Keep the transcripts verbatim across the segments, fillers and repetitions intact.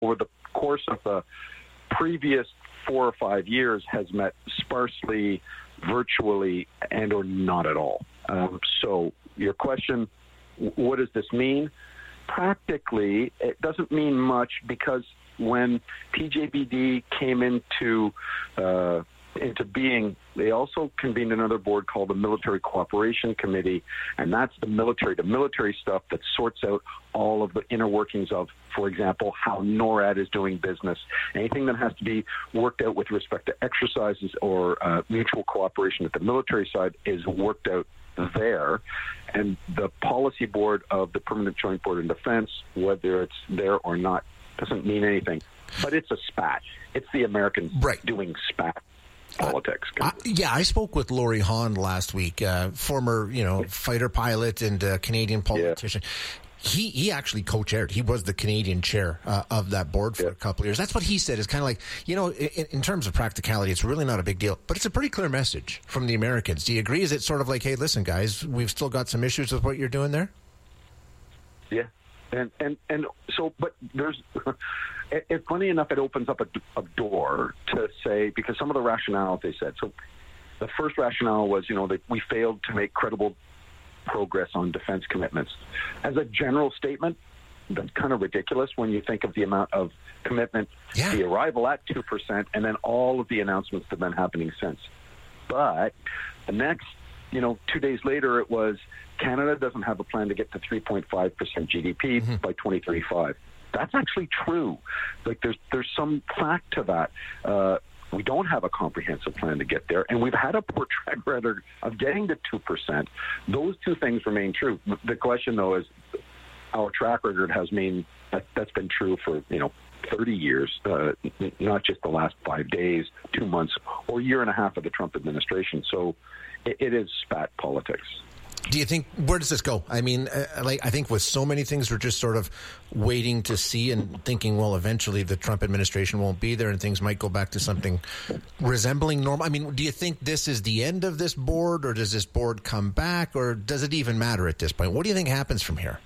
over the course of the previous four or five years has met sparsely, virtually, and or not at all. Um, so your question, what does this mean? Practically, it doesn't mean much, because when P J B D came into uh, into being, they also convened another board called the Military Cooperation Committee, and that's the military-to-military stuff that sorts out all of the inner workings of, for example, how NORAD is doing business. Anything that has to be worked out with respect to exercises or uh, mutual cooperation at the military side is worked out there. And the policy board of the Permanent Joint Board of Defense, whether it's there or not, doesn't mean anything. But it's a spat. It's the Americans right. doing spat politics. Uh, uh, yeah, I spoke with Laurie Hahn last week, uh, former, you know, fighter pilot and uh, Canadian politician. Yeah. He he actually co-chaired. He was the Canadian chair uh, of that board for yeah. a couple of years. That's what he said. Is kind of like, you know, in, in terms of practicality, it's really not a big deal. But it's a pretty clear message from the Americans. Do you agree? Is it sort of like, hey, listen, guys, we've still got some issues with what you're doing there? Yeah. And and, and so, but there's... It, it, funny enough, it opens up a, a door to say, because some of the rationale they said. So the first rationale was, you know, that we failed to make credible progress on defense commitments. As a general statement, that's kind of ridiculous when you think of the amount of commitment, yeah. the arrival at two percent, and then all of the announcements that have been happening since. But the next, you know, two days later, it was Canada doesn't have a plan to get to three point five percent G D P mm-hmm. by twenty thirty-five. That's actually true. Like there's there's some fact to that. Uh, we don't have a comprehensive plan to get there, and we've had a poor track record of getting to two percent. Those two things remain true. The question, though, is our track record has mean that, that's been true for you know thirty years, uh, not just the last five days, two months, or year and a half of the Trump administration. So it, it is spat politics. Do you think, where does this go? I mean, uh, like I think with so many things, we're just sort of waiting to see and thinking, well, eventually the Trump administration won't be there and things might go back to something resembling normal. I mean, do you think this is the end of this board, or does this board come back, or does it even matter at this point? What do you think happens from here?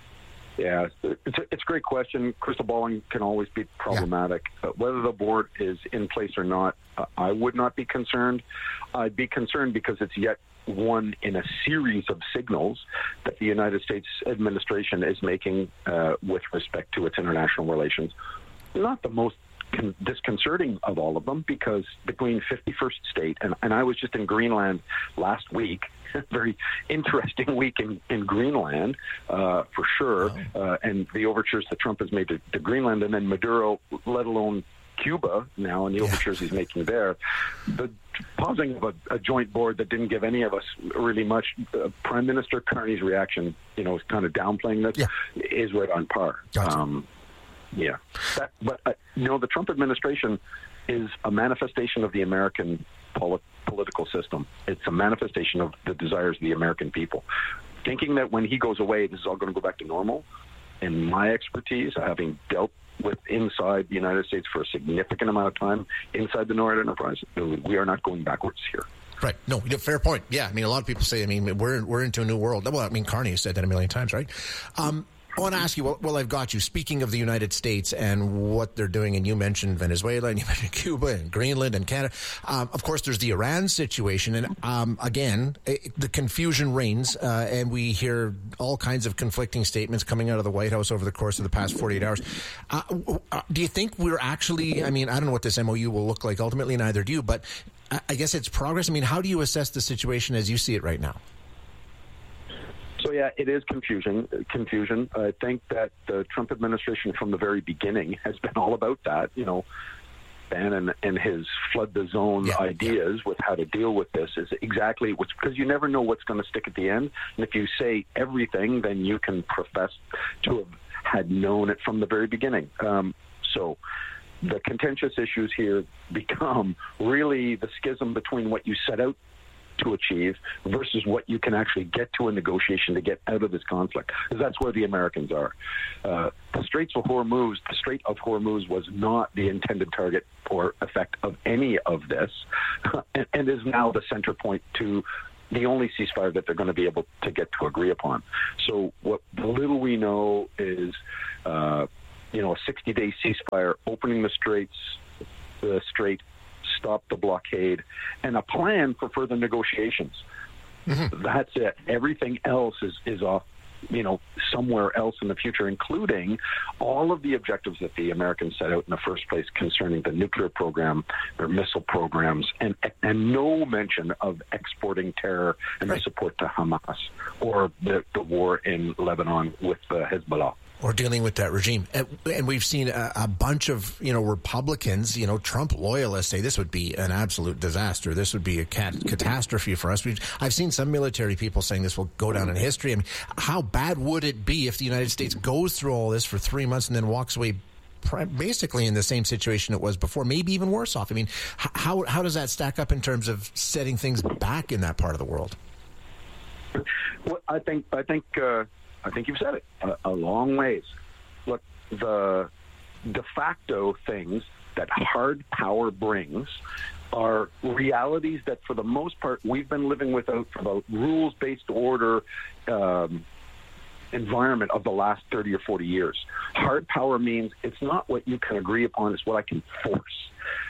Yeah, it's a, it's a great question. Crystal balling can always be problematic. Yeah. Uh, whether the board is in place or not, uh, I would not be concerned. I'd be concerned because it's yet one in a series of signals that the United States administration is making uh, with respect to its international relations. Not the most con- disconcerting of all of them, because the Green fifty-first state, and, and I was just in Greenland last week, very interesting week in, in Greenland, uh, for sure, wow. uh, and the overtures that Trump has made to, to Greenland, and then Maduro, let alone Cuba now, and the overtures he's making there. The pausing of a, a joint board that didn't give any of us really much. Uh, Prime Minister Carney's reaction, you know, is kind of downplaying this, yeah. is right on par. Gotcha. Um, yeah. That, but, uh, you know, the Trump administration is a manifestation of the American poli- political system. It's a manifestation of the desires of the American people. Thinking that when he goes away, this is all going to go back to normal, in my expertise, having dealt with inside the United States for a significant amount of time inside the NORAD enterprise, we are not going backwards here. Right. No, fair point. Yeah. I mean, a lot of people say, I mean, we're we're into a new world. Well, I mean, Carney said that a million times, right? Um, I want to ask you, well, well, I've got you. Speaking of the United States and what they're doing, and you mentioned Venezuela, and you mentioned Cuba, and Greenland, and Canada. Um, of course, there's the Iran situation, and um, again, it, the confusion reigns, uh, and we hear all kinds of conflicting statements coming out of the White House over the course of the past forty-eight hours. Uh, uh, do you think we're actually, I mean, I don't know what this M O U will look like ultimately, neither do you, but I, I guess it's progress. I mean, how do you assess the situation as you see it right now? So, yeah, it is confusion. Confusion. I think that the Trump administration from the very beginning has been all about that. You know, Bannon and his flood the zone yeah, ideas yeah. with how to deal with this is exactly what's, because you never know what's going to stick at the end. And if you say everything, then you can profess to have had known it from the very beginning. Um, so the contentious issues here become really the schism between what you set out to achieve versus what you can actually get to a negotiation to get out of this conflict, because that's where the Americans are. Uh, the Straits of Hormuz, the Strait of Hormuz was not the intended target or effect of any of this, and, and is now the center point to the only ceasefire that they're going to be able to get to agree upon. So what the little we know is uh, you know, a sixty-day ceasefire, opening the straits, the strait, stop the blockade, and a plan for further negotiations. Mm-hmm. That's it. Everything else is, is off, you know, somewhere else in the future, including all of the objectives that the Americans set out in the first place concerning the nuclear program, their missile programs, and and no mention of exporting terror and right. the support to Hamas or the, the war in Lebanon with uh, Hezbollah. Or dealing with that regime. And, and we've seen a, a bunch of, you know, Republicans, you know, Trump loyalists say this would be an absolute disaster. This would be a cat- catastrophe for us. We've, I've seen some military people saying this will go down in history. I mean, how bad would it be if the United States goes through all this for three months and then walks away basically in the same situation it was before, maybe even worse off? I mean, how how does that stack up in terms of setting things back in that part of the world? Well, I think, I think, uh, I think you've said it, a, a long ways. Look, the de facto things that hard power brings are realities that, for the most part, we've been living without for the rules-based order um, environment of the last thirty or forty years. Hard power means it's not what you can agree upon, it's what I can force.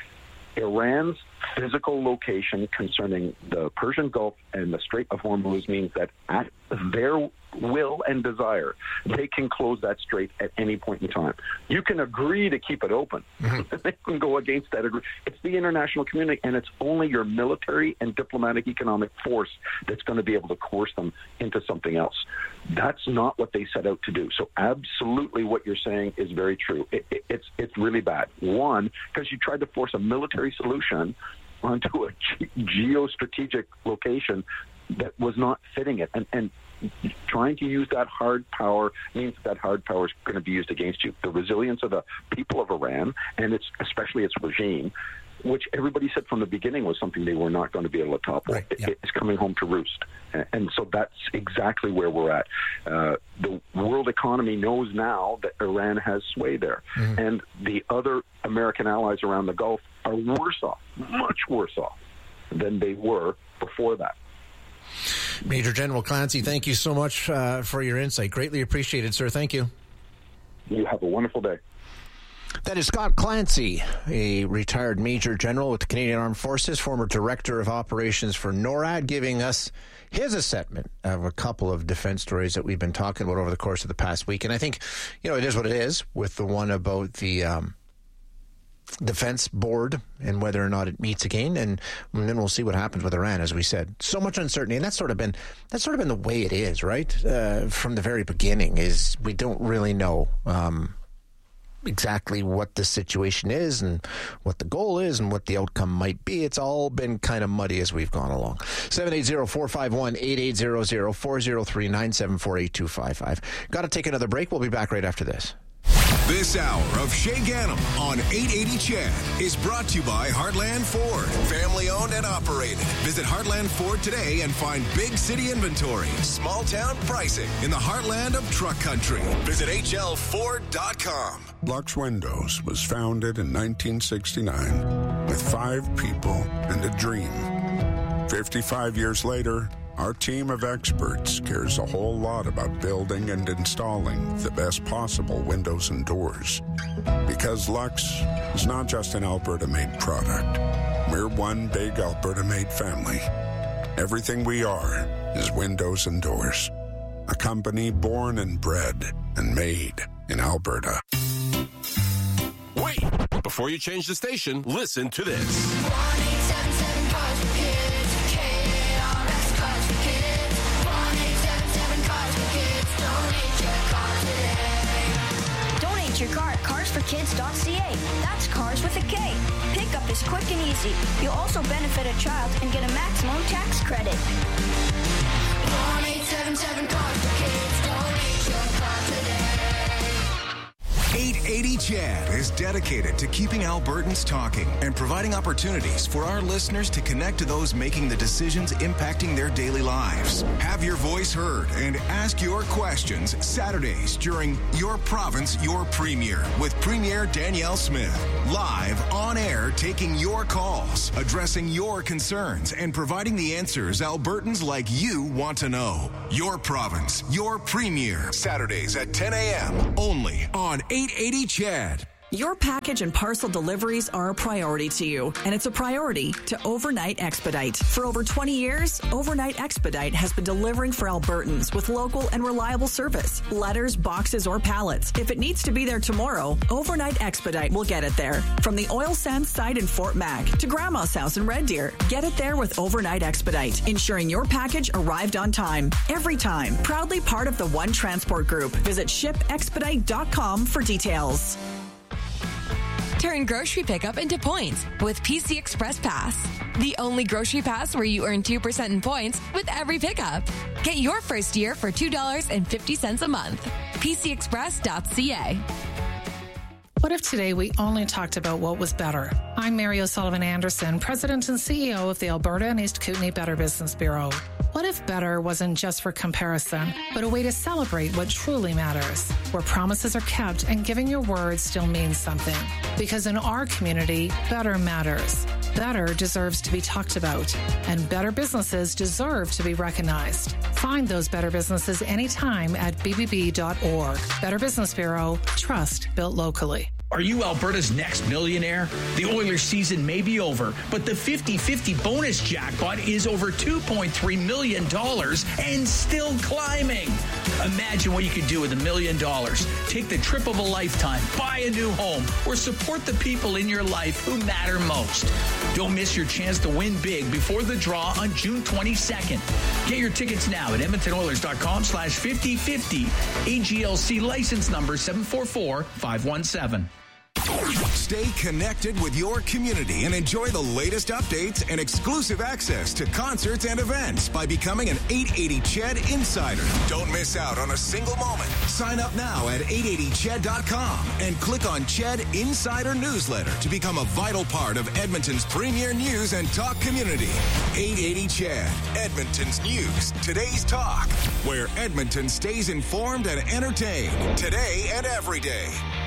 Iran's physical location concerning the Persian Gulf and the Strait of Hormuz means that at their will and desire, they can close that strait at any point in time. You can agree to keep it open. Mm-hmm. They can go against that agree. It's the international community, and it's only your military and diplomatic economic force that's going to be able to coerce them into something else. That's not what they set out to do. So absolutely what you're saying is very true. It, it, it's, it's really bad. One, because you tried to force a military solution onto a ge- geostrategic location that was not fitting it. And, and trying to use that hard power means that hard power is going to be used against you. The resilience of the people of Iran, and it's especially its regime, which everybody said from the beginning was something they were not going to be able to topple, right, yeah. It's coming home to roost. And so that's exactly where we're at. Uh, the world economy knows now that Iran has sway there. Mm-hmm. And the other American allies around the Gulf are worse off, much worse off than they were before that. Major General Clancy, thank you so much uh, for your insight. Greatly appreciated, sir. Thank you. You have a wonderful day. That is Scott Clancy, a retired Major General with the Canadian Armed Forces, former Director of Operations for NORAD, giving us his assessment of a couple of defense stories that we've been talking about over the course of the past week. And I think, you know, it is what it is with the one about the um, Defense Board and whether or not it meets again, and, and then we'll see what happens with Iran. As we said, so much uncertainty, and that's sort of been that's sort of been the way it is, right? Uh, from the very beginning, is we don't really know um, exactly what the situation is and what the goal is and what the outcome might be. It's all been kind of muddy as we've gone along. seven eight zero, four five one, eight eight zero zero, four zero three, nine seven four, eight two five five. Got to take another break. We'll be back right after this. This hour of Shay Gannam on eight eighty C H E D is brought to you by Heartland Ford. Family owned and operated. Visit Heartland Ford today and find big city inventory, small town pricing in the heartland of truck country. Visit H L Ford dot com. Lux Windows was founded in nineteen sixty-nine with five people and a dream. fifty-five years later, our team of experts cares a whole lot about building and installing the best possible windows and doors. Because Lux is not just an Alberta-made product. We're one big Alberta-made family. Everything we are is windows and doors. A company born and bred and made in Alberta. Wait! Before you change the station, listen to this. one eight seven seven Cars for Kids. K A R S Cars for Kids. one eight seven seven Cars for Kids. Donate your car today. Donate your car at cars for kids dot c a. That's cars with a K. Pickup is quick and easy. You'll also benefit a child and get a maximum tax credit. one eight seven seven Cars for Kids. Donate your car today. eight eighty C H E D is dedicated to keeping Albertans talking and providing opportunities for our listeners to connect to those making the decisions impacting their daily lives. Have your voice heard and ask your questions Saturdays during Your Province, Your Premier with Premier Danielle Smith. Live on air, taking your calls, addressing your concerns, and providing the answers Albertans like you want to know. Your Province, Your Premier. Saturdays at ten a.m. only on eight eighty eighty C H E D. Your package and parcel deliveries are a priority to you, and it's a priority to Overnight Expedite. For over twenty years, Overnight Expedite has been delivering for Albertans with local and reliable service. Letters, boxes, or pallets. If it needs to be there tomorrow, Overnight Expedite will get it there. From the oil sands site in Fort Mac to Grandma's house in Red Deer, get it there with Overnight Expedite, ensuring your package arrived on time. Every time. Proudly part of the One Transport Group. Visit ship expedite dot com for details. Turn grocery pickup into points with P C Express Pass. The only grocery pass where you earn two percent in points with every pickup. Get your first year for two dollars and fifty cents a month. P C express dot c a. What if today we only talked about what was better? I'm Mary O'Sullivan Anderson, President and C E O of the Alberta and East Kootenay Better Business Bureau. What if better wasn't just for comparison, but a way to celebrate what truly matters, where promises are kept and giving your word still means something? Because in our community, better matters. Better deserves to be talked about, and better businesses deserve to be recognized. Find those better businesses anytime at b b b dot org. Better Business Bureau, trust built locally. Are you Alberta's next millionaire? The Oilers season may be over, but the fifty-fifty bonus jackpot is over two point three million dollars and still climbing. Imagine what you could do with a million dollars. Take the trip of a lifetime, buy a new home, or support the people in your life who matter most. Don't miss your chance to win big before the draw on June twenty-second. Get your tickets now at edmonton oilers dot com slash fifty fifty. A G L C license number seven four four five one seven. Stay connected with your community and enjoy the latest updates and exclusive access to concerts and events by becoming an eight eighty C H E D Insider. Don't miss out on a single moment. Sign up now at eight eighty C H E D dot com and click on C H E D Insider Newsletter to become a vital part of Edmonton's premier news and talk community. eight eighty C H E D, Edmonton's news, today's talk, where Edmonton stays informed and entertained today and every day.